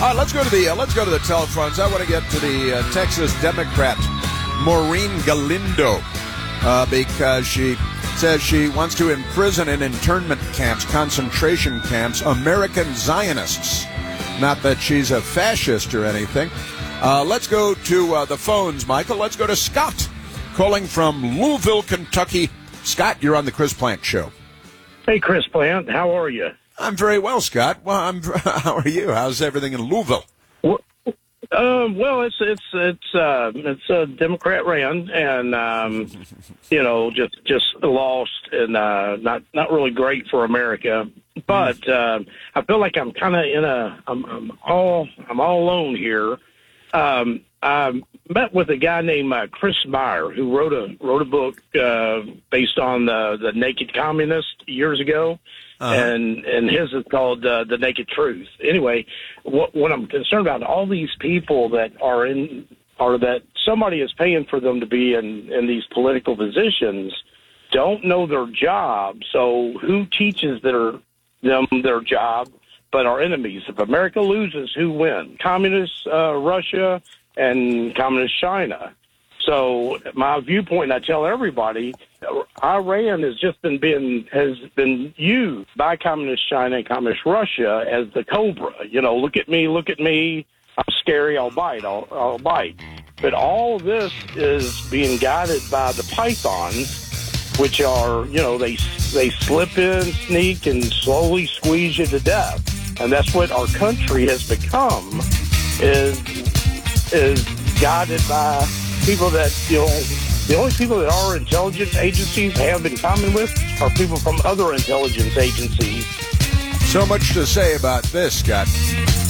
Let's go to the telephones. I want to get to the Texas Democrat Maureen Galindo because she says she wants to imprison in internment camps, concentration camps, American Zionists. Not that she's a fascist or anything. Let's go to the phones, Michael. Let's go to Scott, calling from Louisville, Kentucky. Scott, you're on the Chris Plante Show. Hey, Chris Plante. How are you? I'm very well, Scott. Well, how are you? How's everything in Louisville? Well, it's a Democrat ran, and just lost, and not really great for America. But I feel like I'm kind of I'm all alone here. I met with a guy named Chris Meyer, who wrote a book based on the Naked Communist years ago. And his is called The Naked Truth. Anyway, what I'm concerned about, all these people that are that somebody is paying for them to be in these political positions don't know their job. So who teaches them their job but our enemies? If America loses, who wins? Communist Russia and Communist China. So my viewpoint, and I tell everybody, Iran has been used by Communist China and Communist Russia as the cobra. Look at me. I'm scary. I'll bite. I'll bite. But all of this is being guided by the pythons, which are, they slip in, sneak, and slowly squeeze you to death. And that's what our country has become, is guided by people that, the only people that our intelligence agencies have in common with are people from other intelligence agencies. So much to say about this, Scott.